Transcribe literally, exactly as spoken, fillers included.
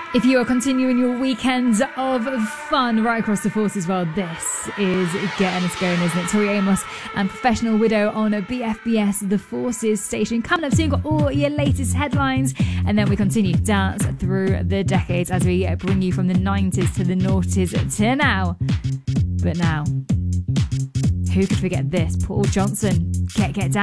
If you are continuing your weekends of fun right across the Forces world, this is getting us going, isn't it? Tori Amos and Professional Widow on B F B S, the Forces station. Coming up soon, got all your latest headlines, and then we continue to dance through the decades as we bring you from the nineties to the noughties to now. But now, who could forget this? Paul Johnson, Get Get Down.